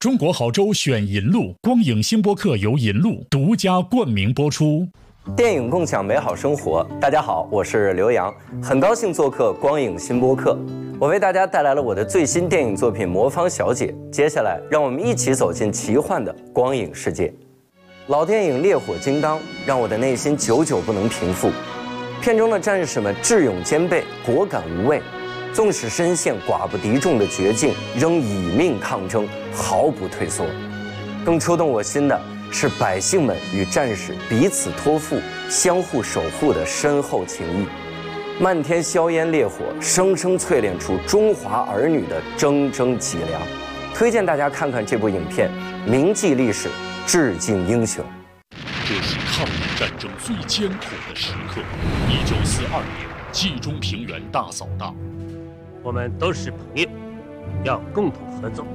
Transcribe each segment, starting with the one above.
中国好州选银路，光影新播客由银路独家冠名播出。 电影共享美好生活，大家好，我是刘洋，很高兴做客光影新播客。我为大家带来了我的最新电影作品《魔方小姐》，接下来让我们一起走进奇幻的光影世界。老电影《烈火金刚》让我的内心久久不能平复。片中的战士们智勇兼备，果敢无畏，纵使身陷寡不敌众的绝境，仍以命抗争，毫不退缩。更触动我心的是百姓们与战士彼此托付、相互守护的深厚情谊。漫天硝烟烈火，生生淬炼出中华儿女的铮铮脊梁。推荐大家看看这部影片，铭记历史，致敬英雄。 这是抗日战争最艰苦的时刻。1942年，冀中平原大扫荡， 我们都是朋友，要共同合作。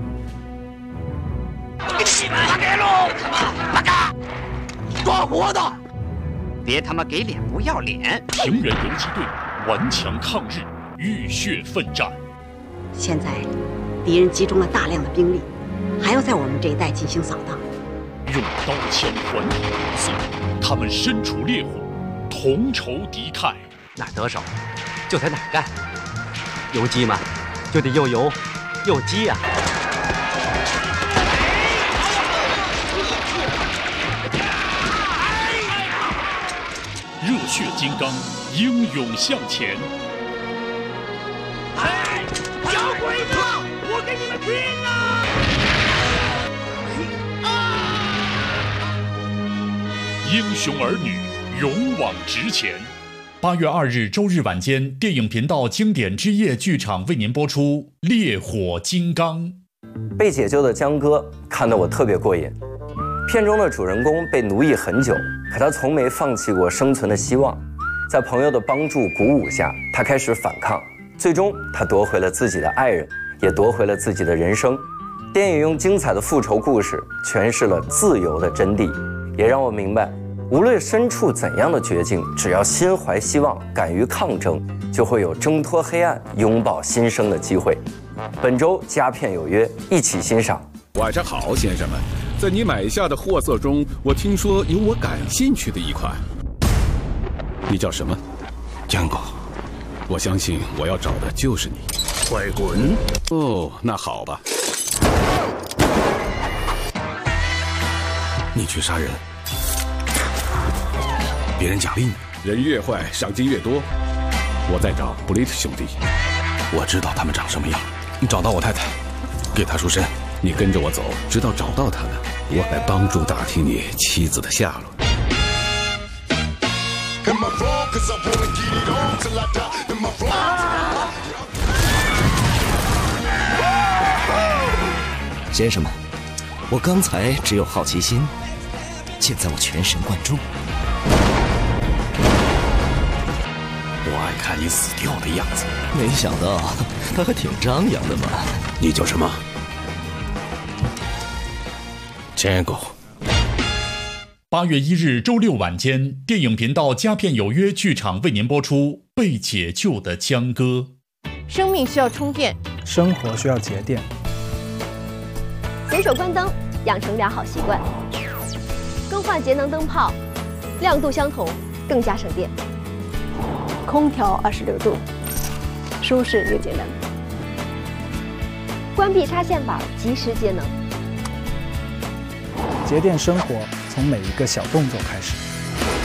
你们给路，八嘎，抓活的，别他妈给脸不要脸！ 平原游击队顽强抗日，浴血奋战。 现在，敌人集中了大量的兵力，还要在我们这一带进行扫荡。 用刀枪还敌无数，他们身处烈火，同仇敌忾。 哪儿得手，就在哪儿干。游击嘛，就得又游又击呀。 热血金刚，英勇向前。 哎，小鬼子，我跟你们拼啊！ 英雄儿女勇往直前。8月2日周日晚间，电影频道经典之夜剧场为您播出《烈火金刚》。 被解救的江哥看得我特别过瘾。片中的主人公被奴役很久，可他从没放弃过生存的希望。在朋友的帮助鼓舞下，他开始反抗，最终他夺回了自己的爱人，也夺回了自己的人生。电影用精彩的复仇故事诠释了自由的真谛，也让我明白，无论身处怎样的绝境，只要心怀希望，敢于抗争，就会有挣脱黑暗、拥抱新生的机会。本周佳片有约，一起欣赏。 晚上好，先生们，在你买下的货色中，我听说有我感兴趣的一款。你叫什么？ 江哥。 我相信我要找的就是你。 快滚！ 哦，那好吧。 你去杀人，别人奖励你。 人越坏，赏金越多。我在找布雷特兄弟。 我知道他们长什么样。你找到我太太，给她赎身。 你跟着我走，直到找到他们，我来帮助打听你妻子的下落。 先生们，我刚才只有好奇心，现在我全神贯注。 我爱看你死掉的样子。 没想到他还挺张扬的嘛。 你叫什么？Django。 8月1日周六晚间，电影频道佳片有约剧场为您播出《被解救的江歌》。 生命需要充电， 生活需要节电。 随手关灯，养成良好习惯。更换节能灯泡，亮度相同，更加省电。空调26度，舒适又节能。关闭插线板，及时节能。 节电生活从每一个小动作开始。